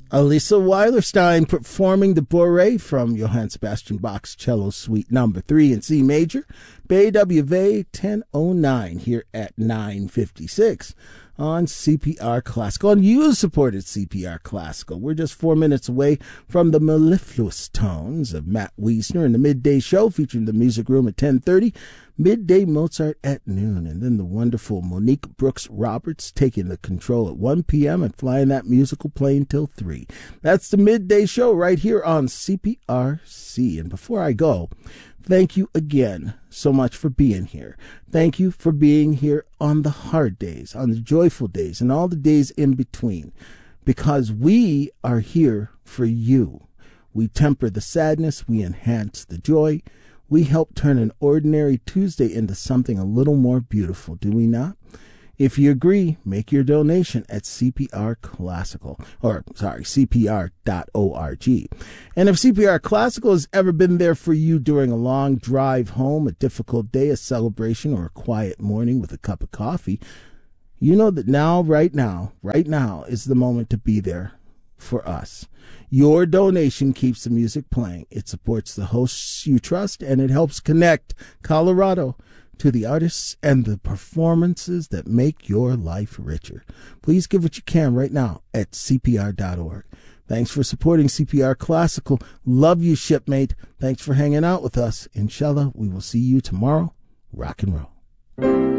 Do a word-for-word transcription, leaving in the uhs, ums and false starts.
Elisa Weilerstein performing the Bourrée from Johann Sebastian Bach's Cello Suite Number three in C Major, B W V ten oh nine here at nine fifty-six on C P R Classical, on user-supported C P R Classical. We're just four minutes away from the mellifluous tones of Matt Wiesner in the Midday Show, featuring the Music Room at ten thirty, Midday Mozart at noon, and then the wonderful Monique Brooks Roberts taking the control at one p.m. and flying that musical plane till three. That's the Midday Show right here on C P R C. And before I go, thank you again so much for being here. Thank you for being here on the hard days, on the joyful days, and all the days in between, because we are here for you. We temper the sadness, we enhance the joy. We help turn an ordinary Tuesday into something a little more beautiful, do we not? If you agree, make your donation at C P R Classical, or sorry, C P R dot org. And if C P R Classical has ever been there for you during a long drive home, a difficult day, a celebration, or a quiet morning with a cup of coffee, you know that now, right now, right now is the moment to be there for us. Your donation keeps the music playing. It supports the hosts you trust, and it helps connect Colorado to the artists and the performances that make your life richer. Please give what you can right now at C P R dot org. Thanks for supporting C P R Classical. Love you, shipmate. Thanks for hanging out with us. Inshallah, we will see you tomorrow. Rock and roll.